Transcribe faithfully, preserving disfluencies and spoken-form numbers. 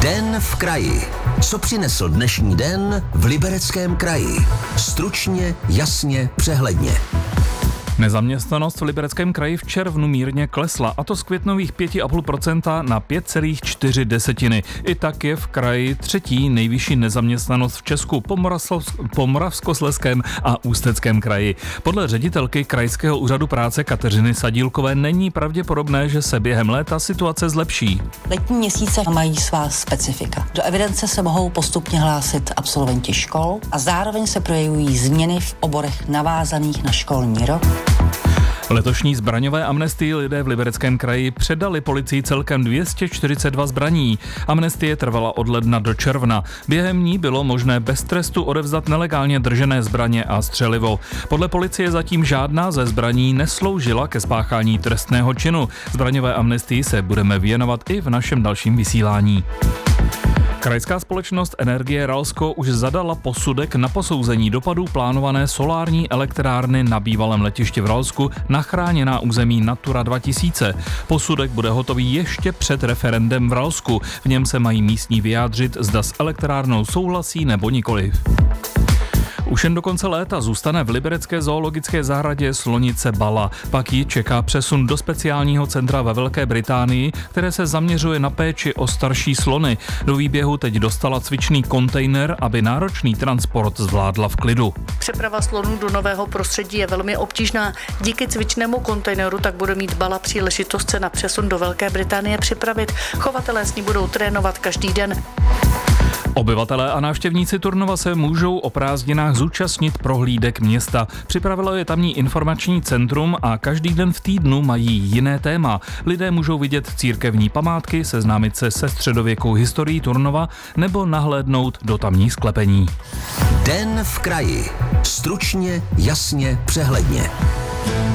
Den v kraji. Co přinesl dnešní den v Libereckém kraji? Stručně, jasně, přehledně. Nezaměstnanost v Libereckém kraji v červnu mírně klesla, a to z květnových pět celá pět procenta na pět celá čtyři desetiny. I tak je v kraji třetí nejvyšší nezaměstnanost v Česku po, Moravslo- po Moravskoslezském a Ústeckém kraji. Podle ředitelky Krajského úřadu práce Kateřiny Sadílkové není pravděpodobné, že se během léta situace zlepší. Letní měsíce mají svá specifika. Do evidence se mohou postupně hlásit absolventi škol a zároveň se projevují změny v oborech navázaných na školní rok. Letošní zbraňové amnestii lidé v Libereckém kraji předali policii celkem dvě stě čtyřicet dva zbraní. Amnestie trvala od ledna do června. Během ní bylo možné bez trestu odevzdat nelegálně držené zbraně a střelivo. Podle policie zatím žádná ze zbraní nesloužila ke spáchání trestného činu. Zbraňové amnestii se budeme věnovat i v našem dalším vysílání. Krajská společnost Energie Ralsko už zadala posudek na posouzení dopadů plánované solární elektrárny na bývalém letišti v Ralsku na chráněná území Natura dva tisíce. Posudek bude hotový ještě před referendem v Ralsku. V něm se mají místní vyjádřit, zda s elektrárnou souhlasí nebo nikoliv. Už jen do konce léta zůstane v liberecké zoologické zahradě slonice Bala. Pak ji čeká přesun do speciálního centra ve Velké Británii, které se zaměřuje na péči o starší slony. Do výběhu teď dostala cvičný kontejner, aby náročný transport zvládla v klidu. Přeprava slonů do nového prostředí je velmi obtížná. Díky cvičnému kontejneru tak bude mít Bala příležitost se na přesun do Velké Británie připravit. Chovatelé s ní budou trénovat každý den. Obyvatelé a návštěvníci Turnova se můžou o prázdninách zúčastnit prohlídek města. Připravilo je tamní informační centrum a každý den v týdnu mají jiné téma. Lidé můžou vidět církevní památky, seznámit se se středověkou historií Turnova nebo nahlédnout do tamní sklepení. Den v kraji. Stručně, jasně, přehledně.